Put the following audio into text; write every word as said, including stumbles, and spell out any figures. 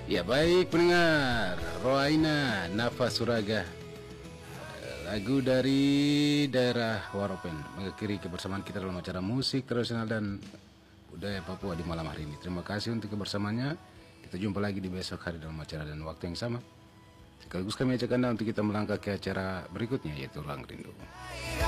Ya baik pendengar, Roaina Nafas Suraga, lagu dari daerah Waropen mengakhiri kebersamaan kita dalam acara musik tradisional dan budaya Papua di malam hari ini. Terima kasih untuk kebersamaannya. Kita jumpa lagi di besok hari dalam acara dan waktu yang sama. Sekaligus kami ajak Anda untuk kita melangkah ke acara berikutnya, yaitu Ruang Rindu.